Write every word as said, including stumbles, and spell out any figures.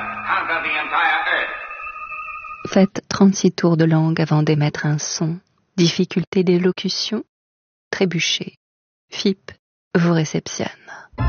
conquer the entire Earth. Faites trente-six tours de langue avant d'émettre un son. Difficulté d'élocution, trébuchez. F I P vous réceptionne.